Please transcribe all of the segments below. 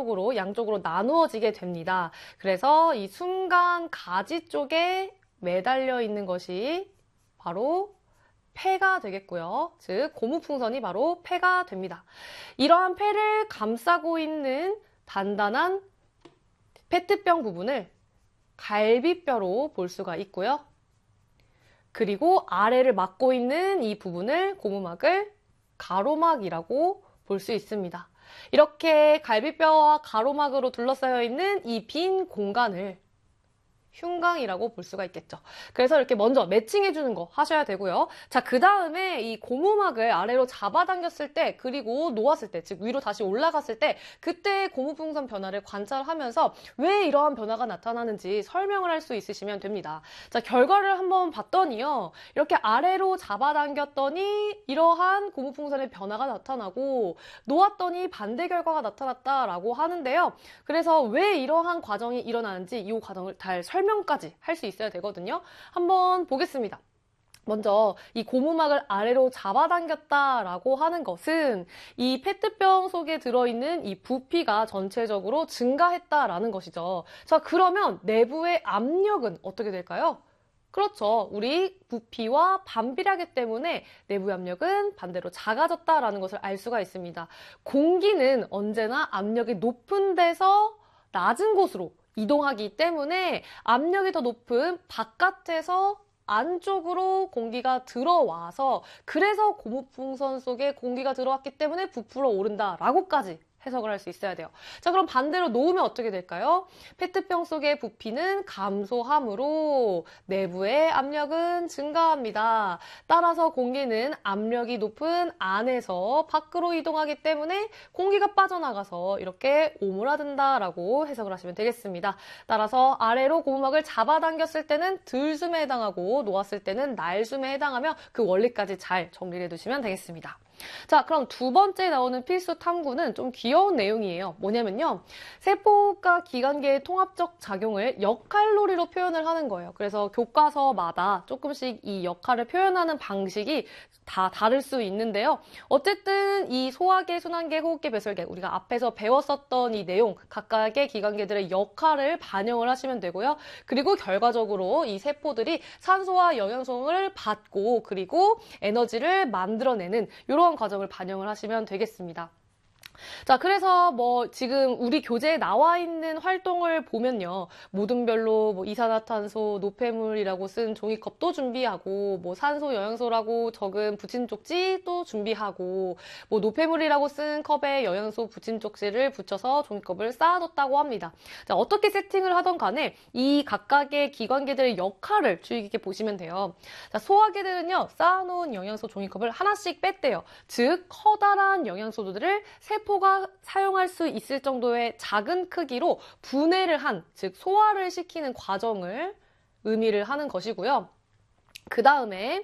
쪽으로, 양쪽으로 나누어지게 됩니다. 그래서 이 숨간 가지 쪽에 매달려 있는 것이 바로 폐가 되겠고요. 즉 고무풍선이 바로 폐가 됩니다. 이러한 폐를 감싸고 있는 단단한 페트병 부분을 갈비뼈로 볼 수가 있고요. 그리고 아래를 막고 있는 이 부분을 고무막을 가로막이라고 볼 수 있습니다. 이렇게 갈비뼈와 가로막으로 둘러싸여 있는 이 빈 공간을 흉곽이라고 볼 수가 있겠죠. 그래서 이렇게 먼저 매칭해주는 거 하셔야 되고요. 자, 그 다음에 이 고무막을 아래로 잡아당겼을 때, 그리고 놓았을 때, 즉 위로 다시 올라갔을 때, 그때 고무풍선 변화를 관찰하면서 왜 이러한 변화가 나타나는지 설명을 할 수 있으시면 됩니다. 자, 결과를 한번 봤더니요. 이렇게 아래로 잡아당겼더니 이러한 고무풍선의 변화가 나타나고, 놓았더니 반대 결과가 나타났다라고 하는데요. 그래서 왜 이러한 과정이 일어나는지 이 과정을 잘 설명까지 할 수 있어야 되거든요. 한번 보겠습니다. 먼저 이 고무막을 아래로 잡아당겼다라고 하는 것은 이 페트병 속에 들어있는 이 부피가 전체적으로 증가했다라는 것이죠. 자, 그러면 내부의 압력은 어떻게 될까요? 그렇죠. 우리 부피와 반비례하기 때문에 내부 압력은 반대로 작아졌다라는 것을 알 수가 있습니다. 공기는 언제나 압력이 높은 데서 낮은 곳으로 이동하기 때문에 압력이 더 높은 바깥에서 안쪽으로 공기가 들어와서 그래서 고무풍선 속에 공기가 들어왔기 때문에 부풀어 오른다라고까지 해석을 할 수 있어야 돼요. 자, 그럼 반대로 놓으면 어떻게 될까요? 페트병 속의 부피는 감소하므로 내부의 압력은 증가합니다. 따라서 공기는 압력이 높은 안에서 밖으로 이동하기 때문에 공기가 빠져나가서 이렇게 오므라든다라고 해석을 하시면 되겠습니다. 따라서 아래로 고무막을 잡아당겼을 때는 들숨에 해당하고 놓았을 때는 날숨에 해당하며 그 원리까지 잘 정리를 해두시면 되겠습니다. 자, 그럼 두 번째 나오는 필수 탐구는 좀 귀여운 내용이에요. 뭐냐면요. 세포가 기관계의 통합적 작용을 역할놀이로 표현을 하는 거예요. 그래서 교과서마다 조금씩 이 역할을 표현하는 방식이 다 다를 수 있는데요. 어쨌든 이 소화계, 순환계, 호흡계, 배설계 우리가 앞에서 배웠었던 이 내용 각각의 기관계들의 역할을 반영을 하시면 되고요. 그리고 결과적으로 이 세포들이 산소와 영양소를 받고 그리고 에너지를 만들어내는 이런 과정을 반영을 하시면 되겠습니다. 자, 그래서 뭐 지금 우리 교재에 나와 있는 활동을 보면요. 모둠별로 뭐 이산화탄소, 노폐물이라고 쓴 종이컵도 준비하고 뭐 산소, 영양소라고 적은 붙인 쪽지도 준비하고 뭐 노폐물이라고 쓴 컵에 영양소 붙인 쪽지를 붙여서 종이컵을 쌓아뒀다고 합니다. 자, 어떻게 세팅을 하던 간에 이 각각의 기관계들의 역할을 주의 깊게 보시면 돼요. 자, 소화계들은요. 쌓아놓은 영양소 종이컵을 하나씩 뺐대요. 즉 커다란 영양소들을 세포가 사용할 수 있을 정도의 작은 크기로 분해를 한, 즉 소화를 시키는 과정을 의미를 하는 것이고요. 그 다음에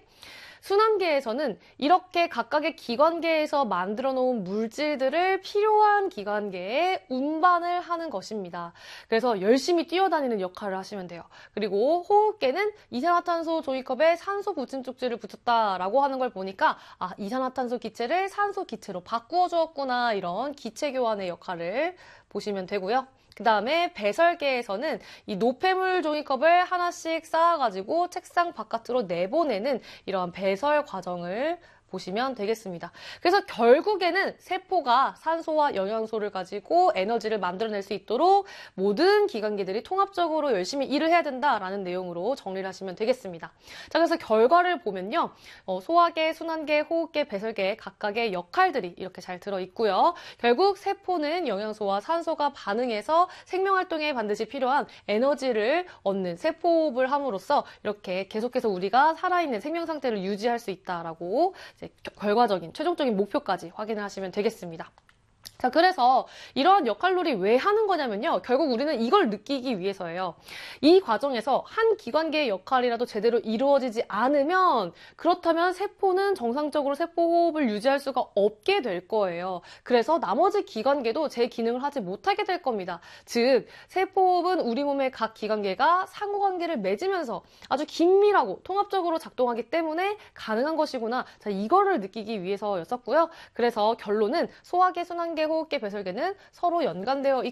순환계에서는 이렇게 각각의 기관계에서 만들어 놓은 물질들을 필요한 기관계에 운반을 하는 것입니다. 그래서 열심히 뛰어다니는 역할을 하시면 돼요. 그리고 호흡계는 이산화탄소 종이컵에 산소 붙임 쪽지를 붙였다라고 하는 걸 보니까 아, 이산화탄소 기체를 산소 기체로 바꾸어 주었구나 이런 기체 교환의 역할을 보시면 되고요. 그 다음에 배설계에서는 이 노폐물 종이컵을 하나씩 쌓아가지고 책상 바깥으로 내보내는 이러한 배설 과정을 보시면 되겠습니다. 그래서 결국에는 세포가 산소와 영양소를 가지고 에너지를 만들어낼 수 있도록 모든 기관계들이 통합적으로 열심히 일을 해야 된다라는 내용으로 정리를 하시면 되겠습니다. 자, 그래서 결과를 보면요. 소화계, 순환계, 호흡계, 배설계 각각의 역할들이 이렇게 잘 들어있고요. 결국 세포는 영양소와 산소가 반응해서 생명활동에 반드시 필요한 에너지를 얻는 세포호흡을 함으로써 이렇게 계속해서 우리가 살아있는 생명 상태를 유지할 수 있다라고 이제 결과적인 최종적인 목표까지 확인을 하시면 되겠습니다. 자, 그래서 이러한 역할놀이 왜 하는 거냐면요. 결국 우리는 이걸 느끼기 위해서예요. 이 과정에서 한 기관계의 역할이라도 제대로 이루어지지 않으면 그렇다면 세포는 정상적으로 세포호흡을 유지할 수가 없게 될 거예요. 그래서 나머지 기관계도 제 기능을 하지 못하게 될 겁니다. 즉, 세포호흡은 우리 몸의 각 기관계가 상호관계를 맺으면서 아주 긴밀하고 통합적으로 작동하기 때문에 가능한 것이구나. 자, 이거를 느끼기 위해서였었고요. 그래서 결론은 소화계, 순환계, 호흡계, 배설계는 서로 연관되어 있고